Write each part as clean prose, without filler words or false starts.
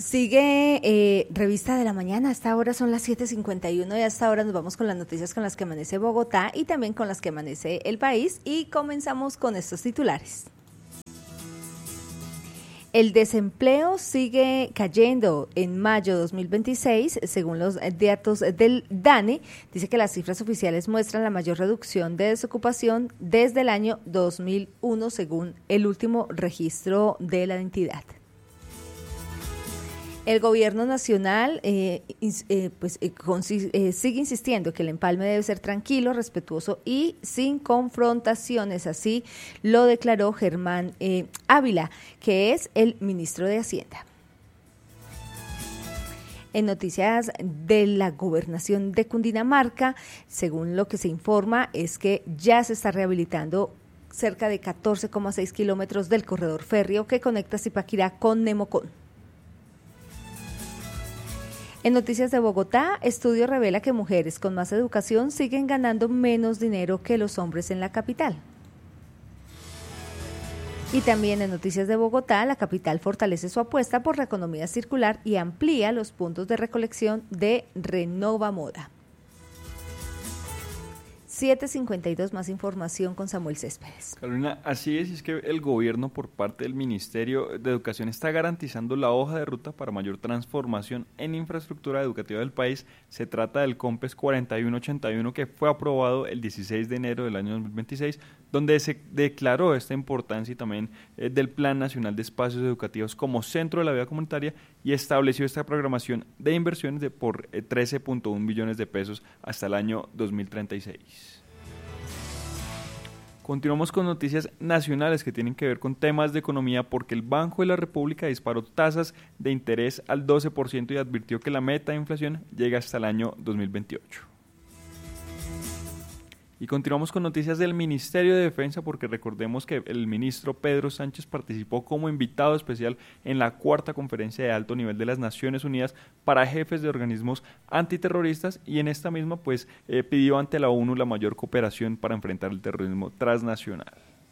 Sigue Revista de la Mañana. Hasta ahora son las 7:51 y hasta ahora nos vamos con las noticias con las que amanece Bogotá y también con las que amanece el país. Y comenzamos con estos titulares. El desempleo sigue cayendo en mayo de 2026, según los datos del DANE. Dice que las cifras oficiales muestran la mayor reducción de desocupación desde el año 2001, según el último registro de la entidad. El gobierno nacional sigue insistiendo que el empalme debe ser tranquilo, respetuoso y sin confrontaciones. Así lo declaró Germán Ávila, que es el ministro de Hacienda. En noticias de la gobernación de Cundinamarca, según lo que se informa, es que ya se está rehabilitando cerca de 14,6 kilómetros del corredor férreo que conecta Zipaquirá con Nemocón. En noticias de Bogotá, estudio revela que mujeres con más educación siguen ganando menos dinero que los hombres en la capital. Y también en noticias de Bogotá, la capital fortalece su apuesta por la economía circular y amplía los puntos de recolección de Renova Moda. 7:52, más información con Samuel Céspedes. Carolina, así es que el gobierno por parte del Ministerio de Educación está garantizando la hoja de ruta para mayor transformación en infraestructura educativa del país. Se trata del COMPES 4181 que fue aprobado el 16 de enero del año 2026, donde se declaró esta importancia y también del Plan Nacional de Espacios Educativos como centro de la vida comunitaria y estableció esta programación de inversiones por 13.1 billones de pesos hasta el año 2036. Continuamos con noticias nacionales que tienen que ver con temas de economía porque el Banco de la República disparó tasas de interés al 12% y advirtió que la meta de inflación llega hasta el año 2028. Y continuamos con noticias del Ministerio de Defensa porque recordemos que el ministro Pedro Sánchez participó como invitado especial en la 4ª conferencia de alto nivel de las Naciones Unidas para jefes de organismos antiterroristas y en esta misma pidió ante la ONU la mayor cooperación para enfrentar el terrorismo transnacional.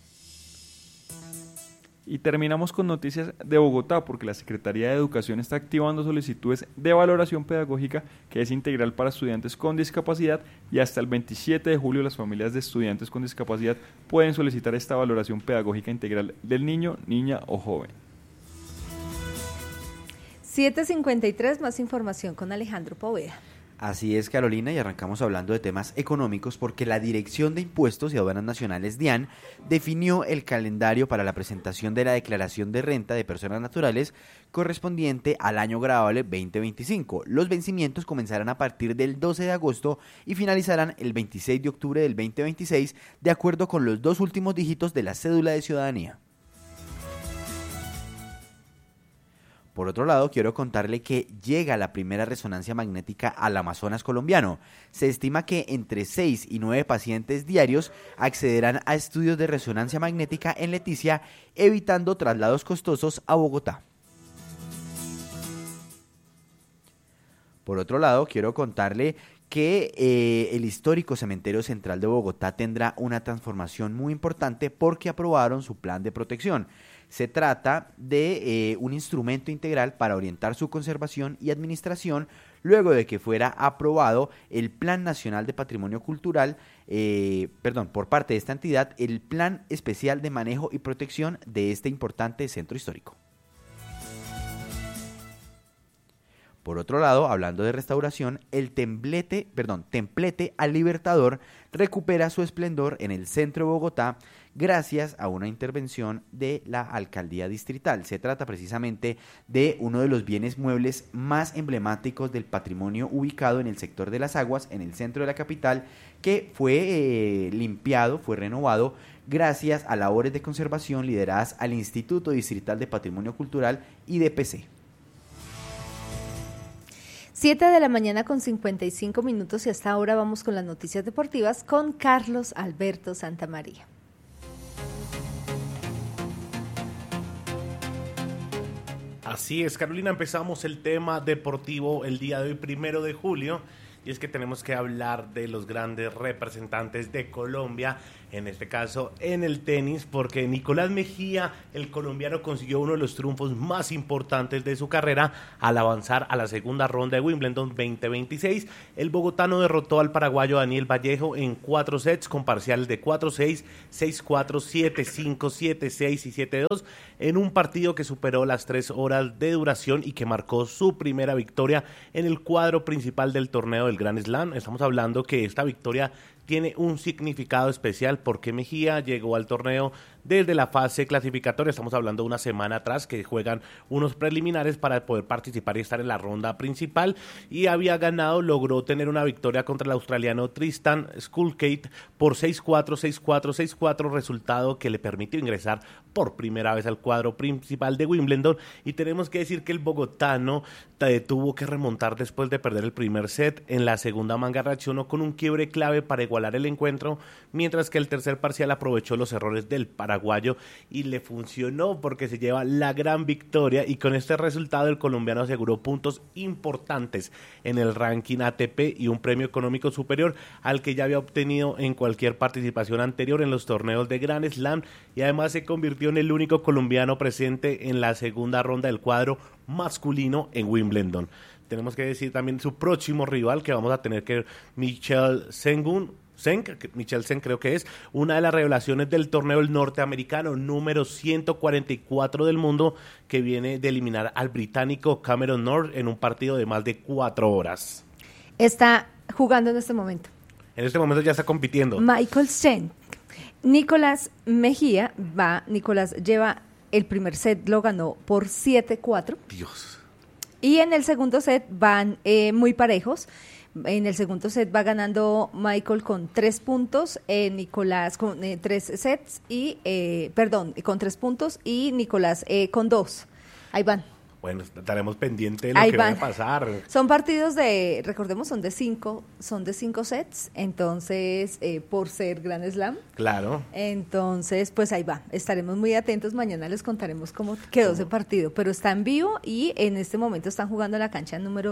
Y terminamos con noticias de Bogotá porque la Secretaría de Educación está activando solicitudes de valoración pedagógica que es integral para estudiantes con discapacidad y hasta el 27 de julio las familias de estudiantes con discapacidad pueden solicitar esta valoración pedagógica integral del niño, niña o joven. 7:53, más información con Alejandro Poveda. Así es, Carolina, y arrancamos hablando de temas económicos porque la Dirección de Impuestos y Aduanas Nacionales, DIAN, definió el calendario para la presentación de la declaración de renta de personas naturales correspondiente al año grabable 2025. Los vencimientos comenzarán a partir del 12 de agosto y finalizarán el 26 de octubre del 2026, de acuerdo con los 2 últimos dígitos de la cédula de ciudadanía. Por otro lado, quiero contarle que llega la primera resonancia magnética al Amazonas colombiano. Se estima que entre 6 y 9 pacientes diarios accederán a estudios de resonancia magnética en Leticia, evitando traslados costosos a Bogotá. Por otro lado, quiero contarle que el histórico Cementerio Central de Bogotá tendrá una transformación muy importante porque aprobaron su plan de protección. Se trata de un instrumento integral para orientar su conservación y administración luego de que fuera aprobado el Plan Nacional de Patrimonio Cultural, por parte de esta entidad, el Plan Especial de Manejo y Protección de este importante centro histórico. Por otro lado, hablando de restauración, el templete al Libertador recupera su esplendor en el centro de Bogotá gracias a una intervención de la alcaldía distrital. Se trata precisamente de uno de los bienes muebles más emblemáticos del patrimonio ubicado en el sector de las aguas, en el centro de la capital, que fue limpiado, fue renovado gracias a labores de conservación lideradas al Instituto Distrital de Patrimonio Cultural IDPC. 7:55 y hasta ahora vamos con las noticias deportivas con Carlos Alberto Santamaría. Así es, Carolina, empezamos el tema deportivo el día de hoy, 1 de julio, y es que tenemos que hablar de los grandes representantes de Colombia en este caso en el tenis, porque Nicolás Mejía, el colombiano, consiguió uno de los triunfos más importantes de su carrera al avanzar a la segunda ronda de Wimbledon 2026. El bogotano derrotó al paraguayo Daniel Vallejo en 4 sets con parciales de 4-6, 6-4, 7-5, 7-6 y 7-2 en un partido que superó las 3 horas de duración y que marcó su primera victoria en el cuadro principal del torneo del Grand Slam. Estamos hablando que esta victoria tiene un significado especial porque Mejía llegó al torneo desde la fase clasificatoria. Estamos hablando de una semana atrás que juegan unos preliminares para poder participar y estar en la ronda principal, y había ganado, logró tener una victoria contra el australiano Tristan Skulkate por 6-4, 6-4, 6-4, resultado que le permitió ingresar por primera vez al cuadro principal de Wimbledon. Y tenemos que decir que el bogotano tuvo que remontar después de perder el primer set. En la segunda manga reaccionó con un quiebre clave para igualar el encuentro, mientras que el tercer parcial aprovechó los errores del paraguayo y le funcionó porque se lleva la gran victoria, y con este resultado el colombiano aseguró puntos importantes en el ranking ATP y un premio económico superior al que ya había obtenido en cualquier participación anterior en los torneos de Grand Slam, y además se convirtió en el único colombiano presente en la segunda ronda del cuadro masculino en Wimbledon. Tenemos que decir también su próximo rival que vamos a tener, que Michel Zeng, creo que es una de las revelaciones del torneo el norteamericano, número 144 del mundo, que viene de eliminar al británico Cameron North en un partido de más de 4 horas. Está jugando en este momento. En este momento ya está compitiendo. Michael Schenk. Nicolás Mejía Nicolás lleva el primer set, lo ganó por 7-4. Dios. Y en el segundo set van muy parejos. En el segundo set va ganando Michael con 3 puntos, Nicolás con 3 sets y, con 3 puntos y Nicolás con 2. Ahí van. Bueno, estaremos pendientes de lo Ahí que van. va a pasar. Son partidos recordemos, son de 5 sets, entonces, por ser Grand Slam. Claro. Entonces, pues ahí va. Estaremos muy atentos. Mañana les contaremos cómo quedó ese partido. Pero está en vivo y en este momento están jugando en la cancha número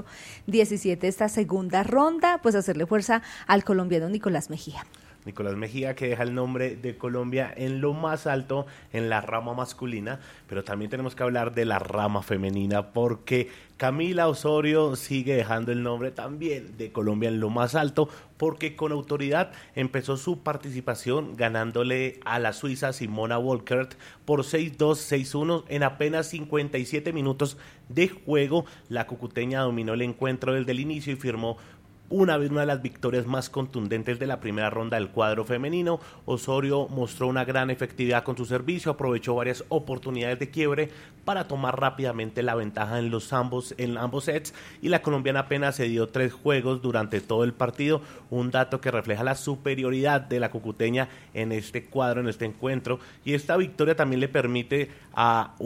17 esta segunda ronda. Pues hacerle fuerza al colombiano Nicolás Mejía. Nicolás Mejía, que deja el nombre de Colombia en lo más alto en la rama masculina, pero también tenemos que hablar de la rama femenina, porque Camila Osorio sigue dejando el nombre también de Colombia en lo más alto, porque con autoridad empezó su participación ganándole a la suiza Simona Wolkert por 6-2, 6-1 en apenas 57 minutos de juego. La cucuteña dominó el encuentro desde el inicio y firmó una de las victorias más contundentes de la primera ronda del cuadro femenino. Osorio mostró una gran efectividad con su servicio, aprovechó varias oportunidades de quiebre para tomar rápidamente la ventaja en ambos sets, y la colombiana apenas se dio 3 juegos durante todo el partido, un dato que refleja la superioridad de la cucuteña en este cuadro, en este encuentro. Y esta victoria también le permite a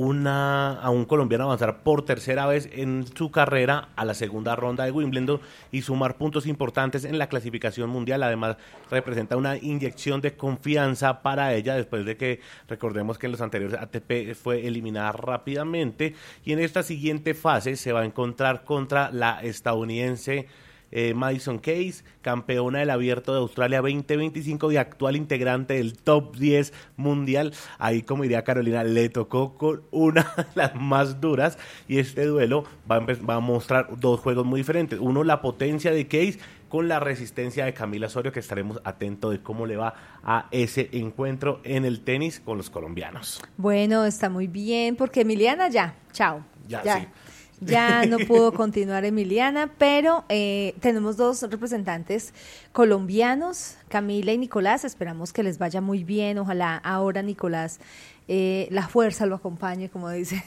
un colombiano avanzar por tercera vez en su carrera a la segunda ronda de Wimbledon y sumar puntos importantes en la clasificación mundial. Además, representa una inyección de confianza para ella después de que, recordemos que en los anteriores ATP fue eliminada rápidamente, y en esta siguiente fase se va a encontrar contra la estadounidense Madison Keys, campeona del Abierto de Australia 2025 y actual integrante del top 10 mundial. Ahí, como diría Carolina, le tocó con una de las más duras, y este duelo va a mostrar 2 juegos muy diferentes. Uno, la potencia de Keys con la resistencia de Camila Osorio, que estaremos atentos de cómo le va a ese encuentro en el tenis con los colombianos. Bueno, está muy bien, porque Emiliana chao. Ya. Sí. Ya no pudo continuar Emiliana, pero tenemos 2 representantes colombianos, Camila y Nicolás. Esperamos que les vaya muy bien. Ojalá ahora Nicolás la fuerza lo acompañe, como dice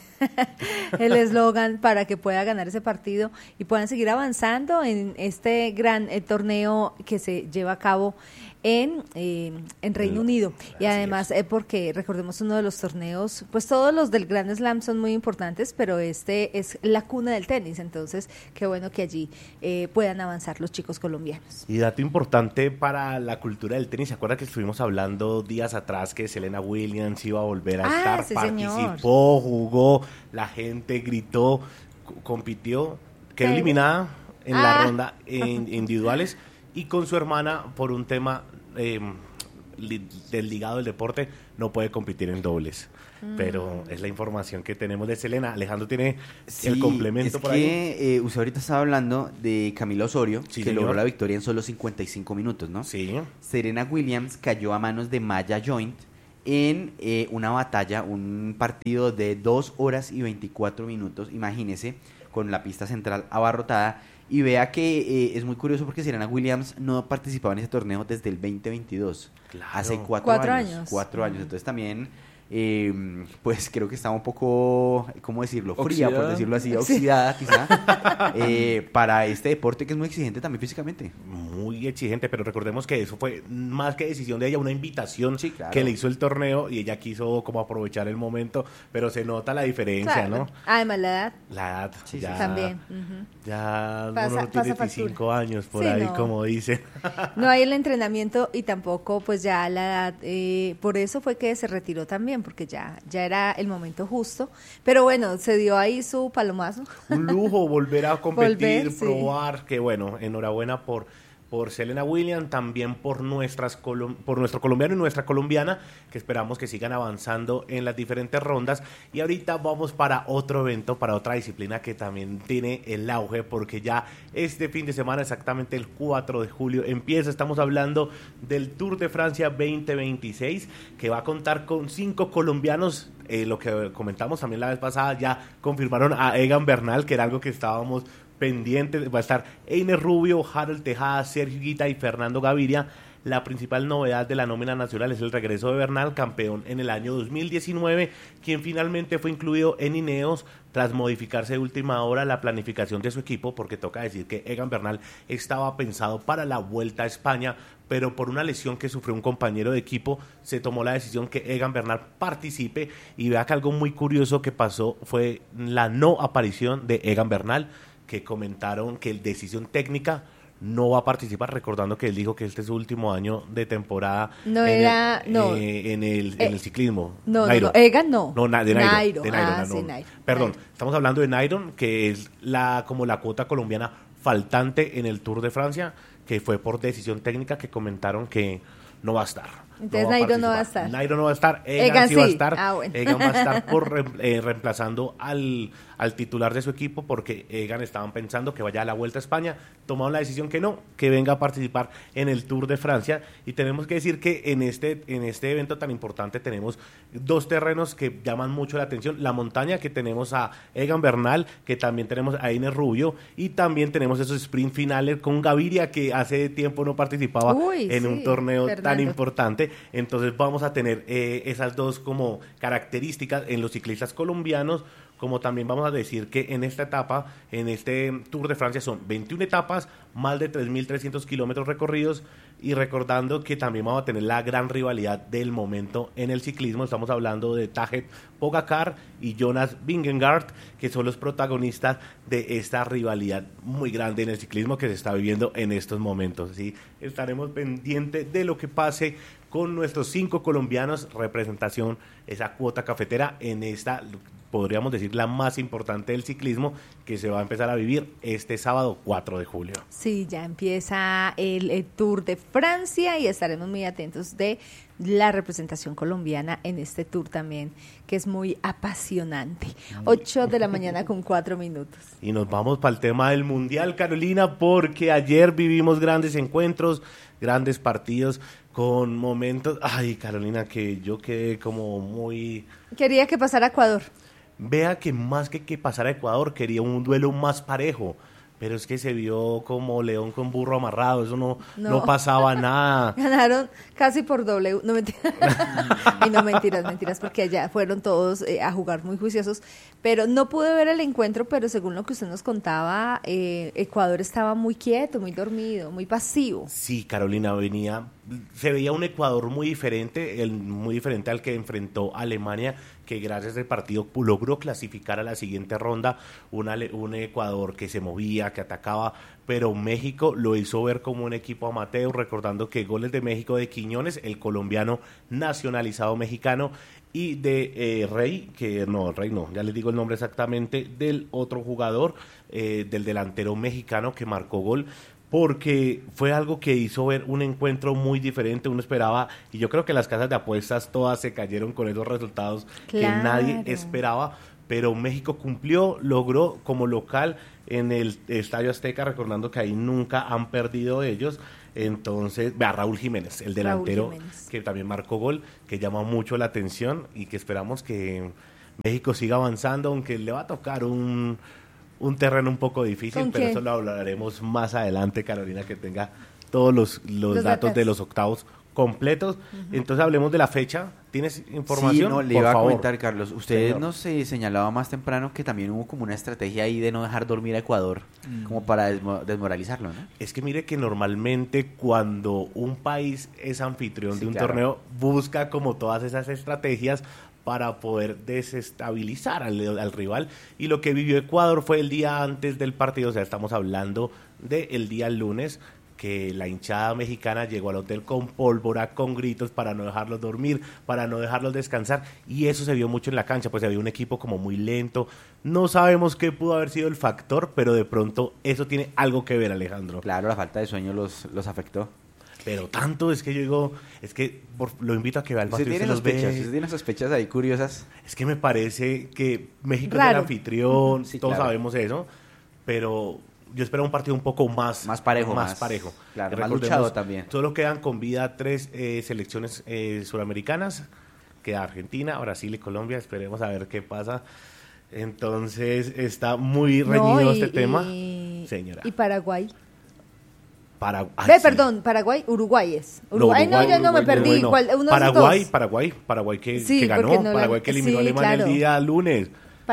el eslogan, para que pueda ganar ese partido y puedan seguir avanzando en este gran torneo que se lleva a cabo en Reino Unido. Y además porque recordemos, uno de los torneos, pues todos los del Grand Slam son muy importantes, pero este es la cuna del tenis, entonces qué bueno que allí puedan avanzar los chicos colombianos. Y dato importante para la cultura del tenis, ¿se acuerda que estuvimos hablando días atrás que Serena Williams iba a volver a estar? Sí, participó, jugó, la gente gritó, compitió, quedó eliminada en la ronda individuales, y con su hermana por un tema desligado del deporte no puede competir en dobles. Pero es la información que tenemos de Selena. Alejandro tiene el complemento por ahí. Usted ahorita estaba hablando de Camila Osorio, Sí, que señor. logró la victoria en solo 55 minutos, ¿no? Sí. Serena Williams cayó a manos de Maya Joint en una batalla, un partido de 2 horas y 24 minutos, imagínese, con la pista central abarrotada. Y vea que es muy curioso porque Serena Williams no participaba en ese torneo desde el 2022. Claro. Hace 4 4 años. años. 4 años. Entonces también, pues creo que estaba un poco, ¿cómo decirlo? Fría, por Oxidada. decirlo así, oxidada quizá, para este deporte que es muy exigente también físicamente. Muy exigente, pero recordemos que eso fue más que decisión de ella, una invitación Sí, claro. que le hizo el torneo y ella quiso como aprovechar el momento, pero se nota la diferencia, Claro. ¿no? Además, la edad La edad, Sí, ya, también. Ujú. ya Pasa- uno tiene pasa 25 años por Sí, ahí, no. como dicen. No hay el entrenamiento y tampoco pues ya la edad, por eso fue que se retiró también, porque ya era el momento justo, pero bueno, se dio ahí su palomazo. Un lujo volver a competir, Volver, sí. probar, que bueno, enhorabuena por Serena Williams, también por por nuestro colombiano y nuestra colombiana, que esperamos que sigan avanzando en las diferentes rondas. Y ahorita vamos para otro evento, para otra disciplina que también tiene el auge, porque ya este fin de semana, exactamente el 4 de julio, empieza. Estamos hablando del Tour de Francia 2026, que va a contar con 5 colombianos. Lo que comentamos también la vez pasada, ya confirmaron a Egan Bernal, que era algo que estábamos pendientes. Va a estar Einer Rubio, Harold Tejada, Sergio Higuita y Fernando Gaviria. La principal novedad de la nómina nacional es el regreso de Bernal, campeón en el año 2019, quien finalmente fue incluido en Ineos tras modificarse de última hora la planificación de su equipo, porque toca decir que Egan Bernal estaba pensado para la Vuelta a España, pero por una lesión que sufrió un compañero de equipo, se tomó la decisión que Egan Bernal participe. Y vea que algo muy curioso que pasó fue la no aparición de Egan Bernal, que comentaron que el decisión técnica no va a participar, recordando que él dijo que este es su último año de temporada No en era- el, no. en el ciclismo. No, Nairo. Egan no. No, de Nairo. Nairo. De Nairo, Ah, no, sí, no. Nairo. Perdón, Nairo. estamos hablando de Nairo, que es como la cuota colombiana faltante en el Tour de Francia, que fue por decisión técnica, que comentaron que no va a estar. Entonces a Nairo no va a participar. estar. Nairo no va a estar, Egan Egan sí va a sí. estar. Ah, bueno. Egan va a estar reemplazando al titular de su equipo, porque Egan estaban pensando que vaya a la Vuelta a España, tomaron la decisión que no, que venga a participar en el Tour de Francia. Y tenemos que decir que en este evento tan importante tenemos 2 terrenos que llaman mucho la atención: la montaña, que tenemos a Egan Bernal, que también tenemos a Einer Rubio, y también tenemos esos sprint finales con Gaviria, que hace tiempo no participaba Uy, en sí, un torneo tan Fernando. importante. Entonces vamos a tener esas dos como características en los ciclistas colombianos, como también vamos a decir que en esta etapa, en este Tour de Francia, son 21 etapas, más de 3.300 kilómetros recorridos, y recordando que también vamos a tener la gran rivalidad del momento en el ciclismo. Estamos hablando de Tadej Pogacar y Jonas Vingegaard, que son los protagonistas de esta rivalidad muy grande en el ciclismo que se está viviendo en estos momentos, ¿sí? Estaremos pendientes de lo que pase con nuestros 5 colombianos, representación, esa cuota cafetera en esta, podríamos decir, la más importante del ciclismo, que se va a empezar a vivir este sábado 4 de julio. Sí, ya empieza el Tour de Francia y estaremos muy atentos de la representación colombiana en este tour también, que es muy apasionante. 8 de la mañana con 4 minutos. Y nos vamos para el tema del Mundial, Carolina, porque ayer vivimos grandes encuentros, grandes partidos, con momentos, ay, Carolina, que yo quedé como muy... Quería que pasara Ecuador. Vea que más que pasara a Ecuador, quería un duelo más parejo, pero es que se vio como león con burro amarrado, eso no pasaba nada. Ganaron casi por doble. No mentiras. Y no mentiras, porque allá fueron todos a jugar muy juiciosos. Pero no pude ver el encuentro, pero según lo que usted nos contaba, Ecuador estaba muy quieto, muy dormido, muy pasivo. Sí, Carolina, se veía un Ecuador muy diferente, muy diferente al que enfrentó Alemania, que gracias al partido logró clasificar a la siguiente ronda. Un Ecuador que se movía, que atacaba, pero México lo hizo ver como un equipo amateur, recordando que goles de México de Quiñones, el colombiano nacionalizado mexicano, y de Rey, ya les digo el nombre exactamente, del otro jugador, del delantero mexicano que marcó gol porque fue algo que hizo ver un encuentro muy diferente, uno esperaba, y yo creo que las casas de apuestas todas se cayeron con esos resultados que nadie esperaba, pero México cumplió, logró como local en el Estadio Azteca, recordando que ahí nunca han perdido ellos. Entonces, vea, Raúl Jiménez, el delantero que también marcó gol, que llama mucho la atención y que esperamos que México siga avanzando, aunque le va a tocar un terreno un poco difícil, pero eso lo hablaremos más adelante, Carolina, que tenga todos los datos de los octavos completos. Entonces hablemos de la fecha. ¿Tienes información? Sí, no, le iba a comentar, Carlos. Usted nos señalaba más temprano que también hubo como una estrategia ahí de no dejar dormir a Ecuador, como para desmoralizarlo, ¿no? Es que mire que normalmente cuando un país es anfitrión de un torneo, busca como todas esas estrategias para poder desestabilizar al rival, y lo que vivió Ecuador fue el día antes del partido, o sea, estamos hablando del día lunes, que la hinchada mexicana llegó al hotel con pólvora, con gritos, para no dejarlos dormir, para no dejarlos descansar, y eso se vio mucho en la cancha, pues había un equipo como muy lento, no sabemos qué pudo haber sido el factor, pero de pronto eso tiene algo que ver, Alejandro. Claro, la falta de sueño los afectó. Pero tanto es que yo digo, lo invito a que vea el partido. ¿Usted tiene sospechas ahí curiosas? Es que me parece que México es el anfitrión, sí, todos sabemos eso, pero yo espero un partido un poco más parejo. Claro, más luchado también. Solo quedan con vida 3 selecciones suramericanas, queda Argentina, Brasil y Colombia, esperemos a ver qué pasa. Entonces está muy reñido este tema. Señora. ¿Y Paraguay? Perdón, Paraguay, Uruguay es. Uruguay, yo no me perdí. No. Paraguay que ganó, Paraguay que eliminó a Alemania el día lunes.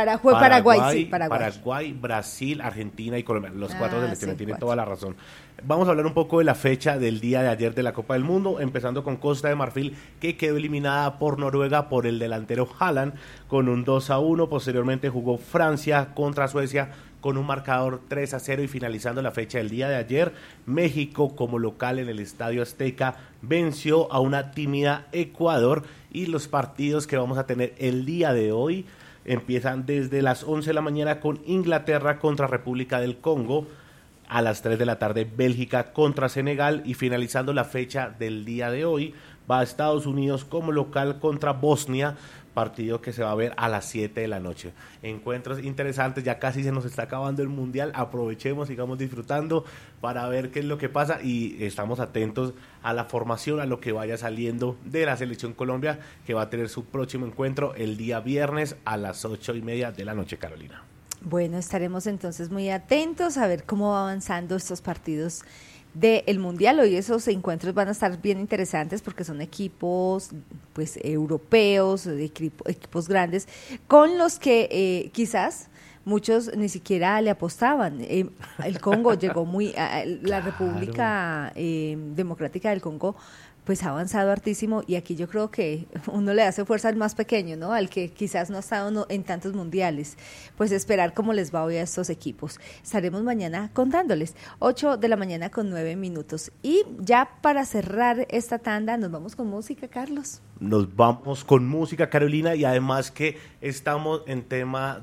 Paraguay, Brasil, Argentina y Colombia. Los cuatro selecciones tienen toda la razón. Vamos a hablar un poco de la fecha del día de ayer de la Copa del Mundo, empezando con Costa de Marfil, que quedó eliminada por Noruega por el delantero Haaland con un 2-1. Posteriormente jugó Francia contra Suecia con un marcador 3-0, y finalizando la fecha del día de ayer, México como local en el Estadio Azteca venció a una tímida Ecuador, y los partidos que vamos a tener el día de hoy empiezan desde las 11 de la mañana con Inglaterra contra República del Congo, a las 3 de la tarde Bélgica contra Senegal, y finalizando la fecha del día de hoy va a Estados Unidos como local contra Bosnia, partido que se va a ver a las 7 de la noche. Encuentros interesantes, ya casi se nos está acabando el Mundial, aprovechemos, sigamos disfrutando para ver qué es lo que pasa, y estamos atentos a la formación, a lo que vaya saliendo de la Selección Colombia, que va a tener su próximo encuentro el día viernes a las 8:30 de la noche, Carolina. Bueno, estaremos entonces muy atentos a ver cómo va avanzando estos partidos del Mundial. Hoy esos encuentros van a estar bien interesantes porque son equipos pues europeos, equipos grandes, con los que quizás muchos ni siquiera le apostaban. El Congo llegó la República Democrática del Congo pues ha avanzado hartísimo, y aquí yo creo que uno le hace fuerza al más pequeño, ¿no? Al que quizás no ha estado en tantos mundiales. Pues esperar cómo les va hoy a estos equipos. Estaremos mañana contándoles. 8 de la mañana con 9 minutos. Y ya para cerrar esta tanda, nos vamos con música, Carlos. Nos vamos con música, Carolina, y además que estamos en tema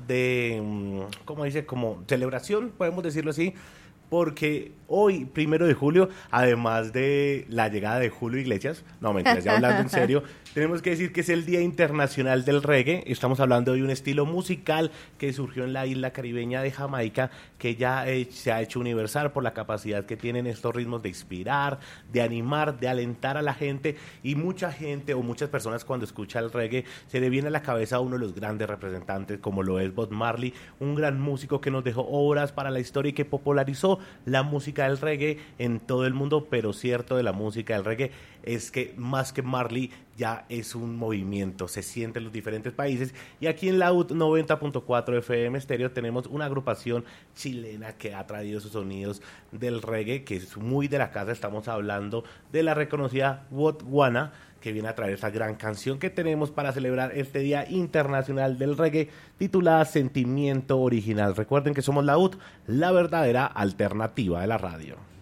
de, ¿cómo dice? Como celebración, podemos decirlo así, porque hoy, 1 de julio, además de la llegada de Julio Iglesias, no, mentiras, ya hablando en serio, tenemos que decir que es el Día Internacional del Reggae. Estamos hablando de un estilo musical que surgió en la isla caribeña de Jamaica, que ya se ha hecho universal por la capacidad que tienen estos ritmos de inspirar, de animar, de alentar a la gente, y mucha gente o muchas personas cuando escucha el reggae se le viene a la cabeza a uno de los grandes representantes, como lo es Bob Marley, un gran músico que nos dejó obras para la historia y que popularizó la música del reggae en todo el mundo. Pero cierto de la música del reggae es que más que Marley ya es un movimiento, se siente en los diferentes países, y aquí en la UT 90.4 FM Estéreo tenemos una agrupación chilena que ha traído sus sonidos del reggae, que es muy de la casa. Estamos hablando de la reconocida Botswana, que viene a traer esa gran canción que tenemos para celebrar este Día Internacional del Reggae, titulada Sentimiento Original. Recuerden que somos la UT, la verdadera alternativa de la radio.